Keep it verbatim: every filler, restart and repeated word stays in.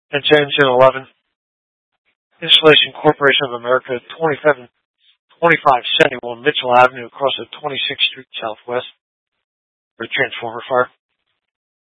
Attention eleven. Insulation Corporation of America, twenty-seven twenty-five seventy-one Mitchell Avenue across the twenty-sixth Street Southwest. For a transformer fire.